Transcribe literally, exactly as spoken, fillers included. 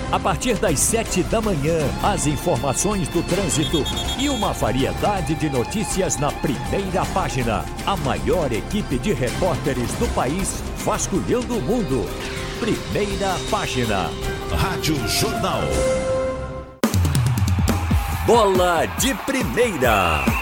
A partir das sete da manhã, as informações do trânsito e uma variedade de notícias na primeira página. A maior equipe de repórteres do país vasculhando o mundo. Primeira página. Rádio Jornal. Bola de Primeira.